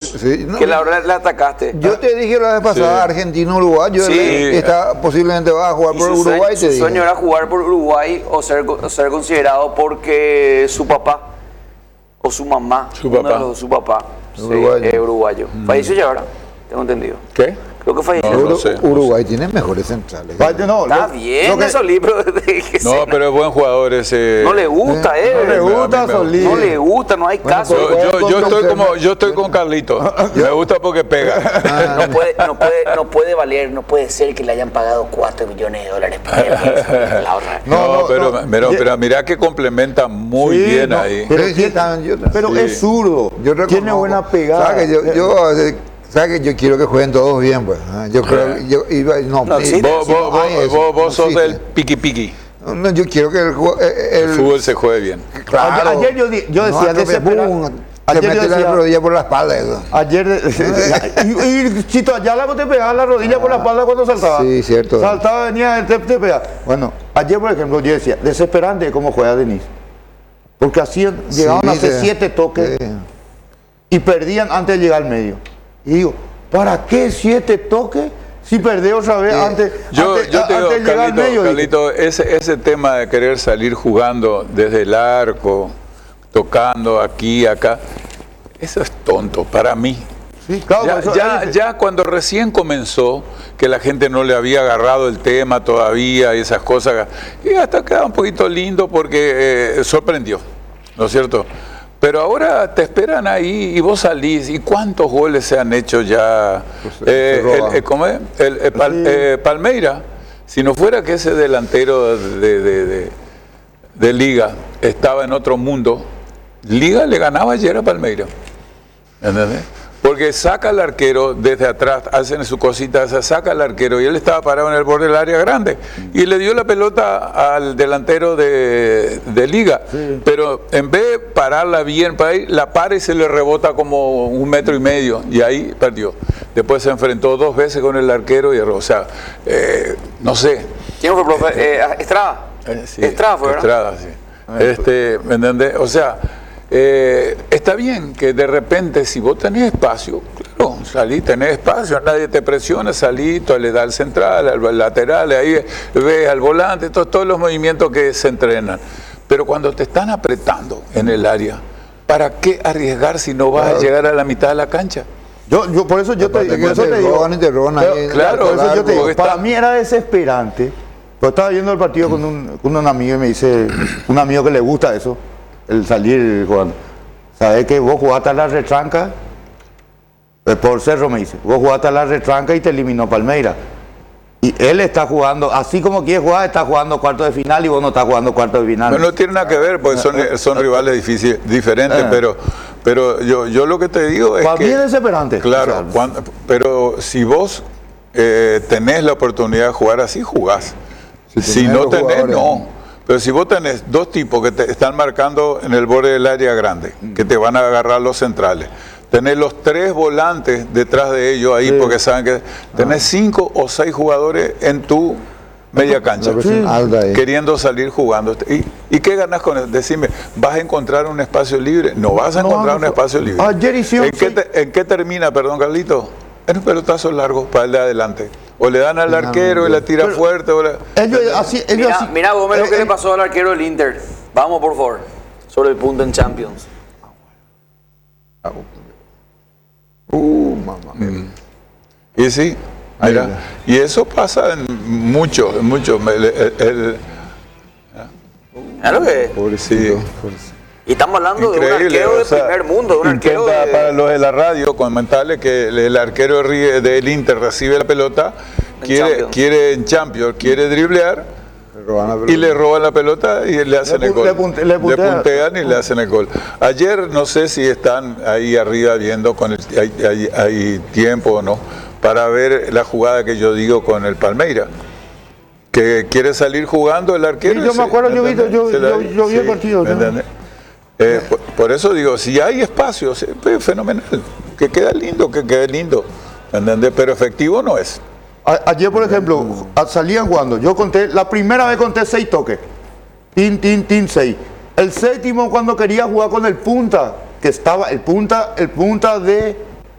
Cruz, Sí, no, que la verdad la atacaste. yo te dije la vez pasada, Sí. Argentina-Uruguay, yo Sí. posiblemente va a jugar Y por su Uruguay, su sueño era jugar por Uruguay o ser considerado porque su papá o su mamá, Su uno de papá. su papá, sí, Uruguayo. es uruguayo. Falleció ya ahora, tengo entendido. ¿Qué? Creo que falleció. No, no sé. Uruguay tiene mejores centrales. No, Está lo bien que- esos libros. No, pero es buen jugador ese. No le gusta, no le gusta a mí me Solís. No le gusta, no hay caso. Yo estoy con Carlito. Me gusta porque pega. No puede valer, no puede ser que le hayan pagado 4 millones de dólares para él. La otra. No, no. pero mira que complementa muy Sí, bien no, ahí. Pero, Sí, pero pero es zurdo. Yo reconozco. Tiene buena pegada. ¿Sabes que ¿sabes que yo quiero que jueguen todos bien, pues? Yo creo que yo iba, no, No, sí, Vos sos existe. del piqui piqui. No, yo quiero que El fútbol se juegue bien. claro. Ayer yo decía, que desesperado. te Ayer yo mete la decía- rodilla por la espalda, eso. Ayer, y Chito Ayala te pegaba la rodilla por la espalda cuando saltaba. Sí, cierto. Saltaba, venía, te pegaba. Bueno, ayer, por ejemplo, yo decía, desesperante cómo juega Denis. Porque hacían, llegaban a hacer 7 toques Sí. y perdían antes de llegar al medio. Y digo, ¿para qué 7 toques si perdés otra vez antes Yo te digo, de llegar al medio? Carlito, ese tema de querer salir jugando desde el arco, tocando aquí, acá, eso es tonto para mí. Sí, claro, Ya, eso- ya cuando recién comenzó, que la gente no le había agarrado el tema todavía y esas cosas, y hasta queda un poquito lindo porque sorprendió, ¿no es cierto? Pero ahora te esperan ahí y vos salís. ¿Y cuántos goles se han hecho ya? ¿Cómo es? Palmeira, si no fuera que ese delantero de Liga estaba en otro mundo, Liga le ganaba ayer a Palmeira. ¿Entendés? Porque saca al arquero desde atrás, hacen su cosita, se saca al arquero y él estaba parado en el borde del área grande y le dio la pelota al delantero de Liga. Sí. Pero en vez de pararla bien, para ahí, la para y se le rebota como 1,5 metros y ahí perdió. Después se enfrentó 2 veces con el arquero y erró. O sea, no sé. ¿Quién fue, profe? Estrada. Sí, Estrada fue, ¿verdad? Estrada, sí. ¿Me entendés? O sea, está bien que de repente si vos tenés espacio, claro, salí, tenés espacio, nadie te presiona, salí, le da al central, al lateral, ahí ves al volante, todos los movimientos que se entrenan. Pero cuando te están apretando en el área, ¿para qué arriesgar si no vas a llegar a la mitad de la cancha? Yo por eso yo te digo, claro, por eso yo te digo, para mí era desesperante. Yo estaba viendo el partido con un amigo y me dice, un amigo que le gusta eso, el salir jugando. ¿Sabes que vos jugaste a la retranca? Por Cerro me dice, vos jugaste a la retranca y te eliminó Palmeira. Y él está jugando, así como quiere jugar, está jugando cuarto de final y vos no estás jugando cuarto de final. No tiene nada que ver, porque son rivales diferentes, pero yo lo que te digo es para que... mí es desesperante. Claro, pero si vos tenés la oportunidad de jugar así, jugás. Si no tenés, no. Pero si vos tenés 2 tipos que te están marcando en el borde del área grande, que te van a agarrar los centrales, tenés los 3 volantes detrás de ellos ahí, porque saben que tenés 5 o 6 jugadores en tu media cancha, queriendo salir jugando. ¿Y qué ganas con eso? Decime, ¿vas a encontrar un espacio libre? No vas a encontrar un espacio libre. Ayer hicieron, ¿En qué termina, perdón, Carlito? En un pelotazo largo para el de adelante. O le dan al arquero y la tira fuerte. Mira, Gómez, lo que le pasó al arquero del Inter. Vamos, por favor, sobre el punto en Champions. Mamá. Y sí, mira, y eso pasa en muchos. Claro que. Pobrecito. Y estamos hablando de un arquero de primer mundo, de un arquero para los de la radio, comentarle que el arquero del Inter recibe la pelota, quiere en Champions, quiere driblear y le roban la pelota y le hacen el gol. Le puntean y le hacen el gol. Ayer no sé si están ahí arriba viendo hay tiempo o no para ver la jugada que yo digo con el Palmeira, que quiere salir jugando el arquero. Sí, yo me acuerdo, yo vi el partido. Por eso digo, si hay espacio, fenomenal, que quede lindo, ¿entendés? Pero efectivo no es. Ayer, por ejemplo, salían jugando, yo conté, la primera vez conté 6 toques, 6. El séptimo cuando quería jugar con el punta, que estaba el punta de